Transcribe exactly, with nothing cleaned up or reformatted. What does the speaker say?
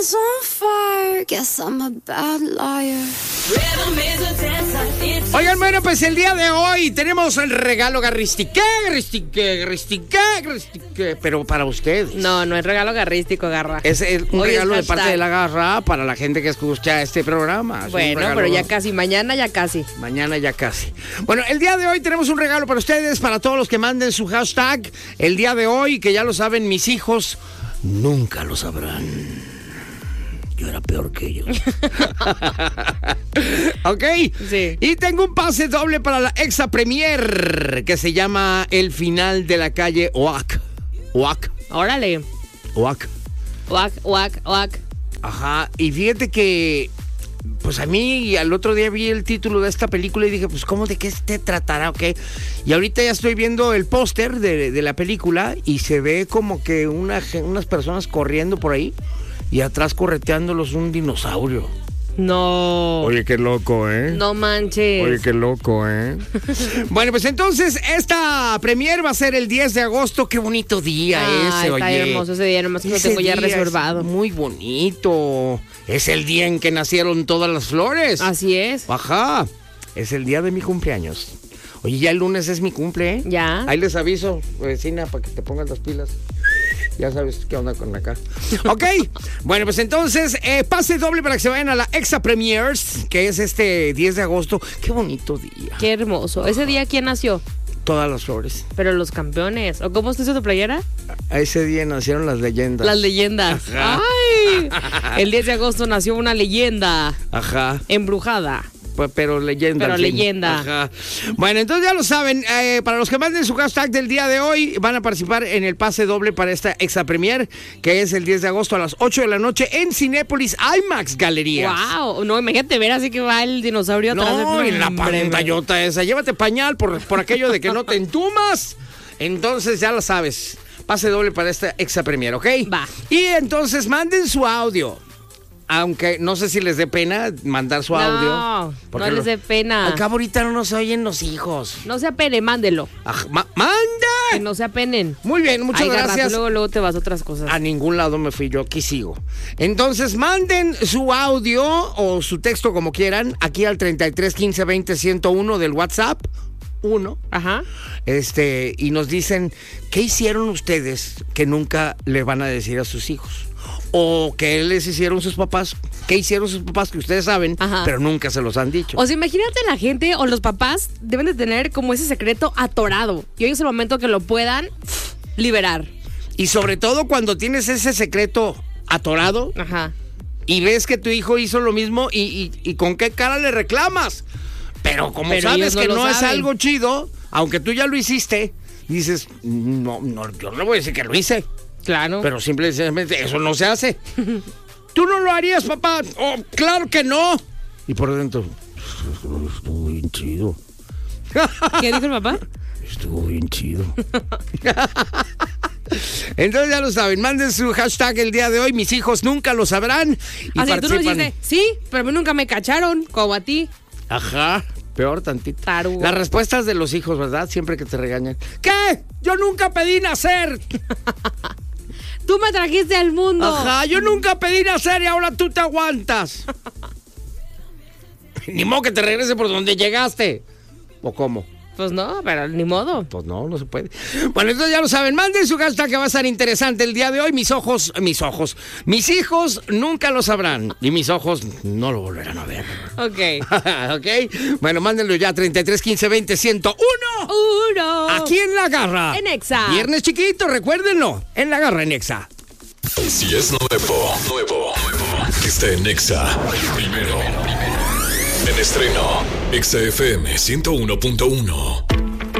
is on fire. Guess I'm a bad liar. Oigan, bueno, pues el día de hoy tenemos el regalo garristique, garristique, garristique, garristique, pero para ustedes. No, no es regalo garrístico, Garra. Es el, un Hoy regalo es de parte hashtag. de la Garra para la gente que escucha este programa. Es Bueno, un regalo- pero ya casi, mañana ya casi. Mañana ya casi. Bueno, el día de hoy tenemos un regalo para ustedes, para todos los que manden su hashtag. El día de hoy, que ya lo saben, mis hijos nunca lo sabrán. Yo era peor que ellos. ¿Ok? Sí. Y tengo un pase doble para la Exa Premier, que se llama El Final de la Calle Oac. Oac. Órale. Oac. Oac, oac, oac. Ajá. Y fíjate que, pues a mí al otro día vi el título de esta película y dije, pues ¿cómo de qué te tratará? ¿Ok? Y ahorita ya estoy viendo el póster de, de la película y se ve como que una, unas personas corriendo por ahí y atrás correteándolos un dinosaurio. No. Oye, qué loco, ¿eh? No manches. Oye, qué loco, ¿eh? Bueno, pues entonces esta premier va a ser el diez de agosto. Qué bonito día Ah, ese, está oye. hermoso ese día, nomás que lo Ese tengo ya día es reservado. muy bonito. Es el día en que nacieron todas las flores. Así es. Ajá. Es el día de mi cumpleaños. Oye, ya el lunes es mi cumple, ¿eh? Ya. Ahí les aviso, vecina, para que te pongas las pilas. Ya sabes qué onda con acá. Ok. Bueno, pues entonces, eh, pase doble para que se vayan a la Exa Premiers, que es este diez de agosto. Qué bonito día. Qué hermoso. Ese día, ¿quién nació? Todas las flores. Pero los campeones. ¿O cómo está tu playera? A ese día nacieron las leyendas. Las leyendas. Ajá. ¡Ay! El diez de agosto nació una leyenda Ajá. embrujada. Pues, pero leyenda. Pero al fin. leyenda. Ajá. Bueno, entonces ya lo saben. Eh, para los que manden su hashtag del día de hoy, van a participar en el pase doble para esta Exa Premier, que es el diez de agosto a las ocho de la noche en Cinépolis IMAX Galerías. ¡Wow! No, imagínate ver así que va el dinosaurio atrás. No, de- en la Hombre, pantallota esa. Llévate pañal por, por aquello de que no te entumas. Entonces ya lo sabes. Pase doble para esta Exa Premier, ¿ok? Va. Y entonces manden su audio. Aunque no sé si les dé pena mandar su No, audio. no les dé pena. Al cabo ahorita no nos oyen los hijos. No se apene, mándelo. Aj, ma- ¡Manda! Que no se apenen. Muy bien, muchas Ay, Garra, gracias. tú luego, luego te vas a otras cosas. A ningún lado me fui yo, aquí sigo. Entonces, manden su audio o su texto como quieran, aquí al treinta y tres quince veinte ciento uno del WhatsApp. Uno. Ajá. Este, y nos dicen, ¿qué hicieron ustedes que nunca le van a decir a sus hijos? O qué les hicieron sus papás, qué hicieron sus papás que ustedes saben, Ajá. pero nunca se los han dicho. O sea, imagínate la gente o los papás deben de tener como ese secreto atorado. Y hoy es el momento que lo puedan pff, liberar. Y sobre todo cuando tienes ese secreto atorado Ajá. y ves que tu hijo hizo lo mismo y, y- y con qué cara le reclamas. Pero como Pero sabes ellos no que lo no es saben. algo chido, aunque tú ya lo hiciste, dices, no, no, yo no le voy a decir que lo hice. Claro. Pero simplemente eso no se hace. ¿Tú no lo harías, papá? Oh, claro que no. Y por dentro, estuvo bien chido. ¿Qué dijo el papá? Estuvo bien chido. Entonces ya lo saben, manden su hashtag el día de hoy, mis hijos nunca lo sabrán. Y Así, tú no participan. dijiste, sí, pero a mí nunca me cacharon, como a ti. Ajá, peor tantito. Tarugo. Las respuestas de los hijos, ¿verdad? Siempre que te regañan. ¿Qué? Yo nunca pedí nacer. Tú me trajiste al mundo. Ajá, yo nunca pedí nacer y ahora tú te aguantas. Ni modo que te regrese por donde llegaste. ¿O cómo? Pues no, pero ni modo. Pues no, no se puede. Bueno, entonces ya lo saben. Manden su hashtag que va a estar interesante el día de hoy. Mis ojos, mis ojos. Mis hijos nunca lo sabrán. Y mis ojos no lo volverán a ver. Ok. ¿Ok? Bueno, mándenlo ya. treinta y tres quince veinte ciento uno. Uno. Aquí en La Garra. En Exa. Viernes chiquito, recuérdenlo. En La Garra, en Exa. Si es nuevo, nuevo, nuevo, está en Exa. Primero, primero. En estreno, Exa F M ciento uno punto uno.